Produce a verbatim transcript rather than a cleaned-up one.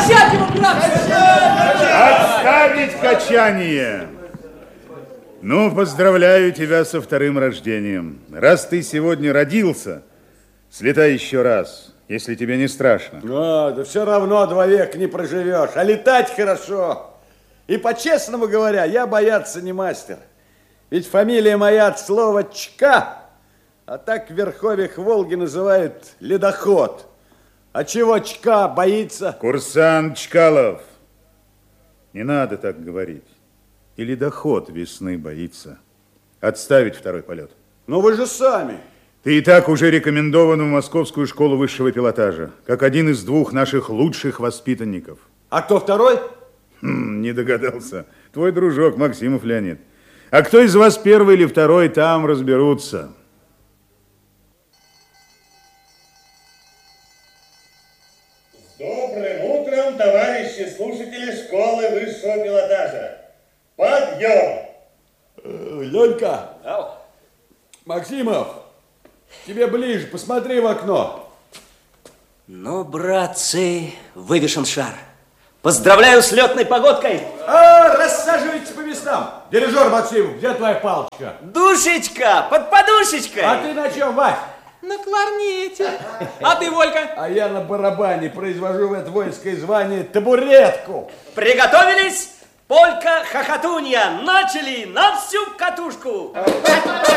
Качать его, братцы! Отставить качание! Ну, поздравляю тебя со вторым рождением. Раз ты сегодня родился, слетай еще раз, если тебе не страшно. А, да все равно два века не проживешь, а летать хорошо. И по-честному говоря, я бояться не мастер. Ведь фамилия моя от слова «чка», а так в верховьях Волги называют ледоход. А чего Чка боится? Курсант Чкалов, не надо так говорить. И ледоход весны боится. Отставить второй полет. Но вы же сами. Ты и так уже рекомендован в Московскую школу высшего пилотажа, как один из двух наших лучших воспитанников. А кто второй? Хм, не догадался. Твой дружок Максимов Леонид. А кто из вас первый или второй, там разберутся. С добрым утром, товарищи слушатели школы высшего пилотажа. Подъем! Ленька, Максимов, тебе ближе, посмотри в окно. Ну, братцы, вывешен шар. Поздравляю с летной погодкой. А, рассаживайтесь по местам. Дирижер Максимов, где твоя палочка? Душечка, под подушечкой. А ты на чем, Вась? На кларнете. А ты, Волька? А я на барабане произвожу в это воинское звание табуретку. Приготовились? Полька хохотунья. Начали на всю катушку.